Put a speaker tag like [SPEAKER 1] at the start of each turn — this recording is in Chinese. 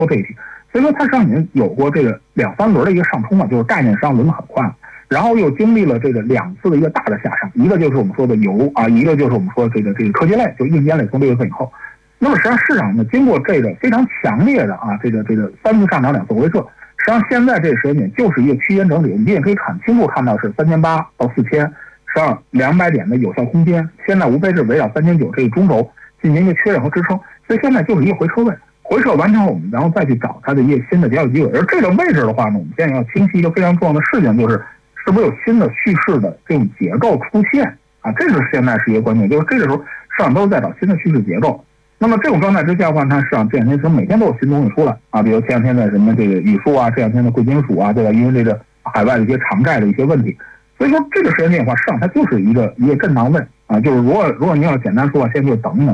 [SPEAKER 1] 这一批。所以说它实际上已经有过这个2、3轮的一个上冲了，就是概念上轮得很快了。然后又经历了这个2次的一个大的下上，一个就是我们说的油啊，一个就是我们说这个科技类，就硬件类，从6月份以后。那么实际上市场呢，经过这个非常强烈的这个3次上涨2次回撤，实际上现在这个时间点就是一个区间整理，我们也可以很清楚看到是3800到4000，实际上200点的有效空间，现在无非是围绕3900这个中轴进行一个确认和支撑，所以现在就是一个回撤位，回撤完成我们然后再去找它的一个新的交易机会。而这个位置的话呢，我们现在要清晰一个非常重要的事情，就是是不是有新的叙事的这种结构出现啊？这是现在是一个关键，就是这个时候市场都是在找新的叙事结构。那么这种状态之下的话，它市场这2天其实每天都有新东西出来啊，比如前2天的什么这个语数啊，这2天的贵金属啊，对吧？因为这个海外的一些偿债的一些问题，所以说这个时间点的话，市场它就是一个震荡位啊，就是如果你要简单说，现在就等一等。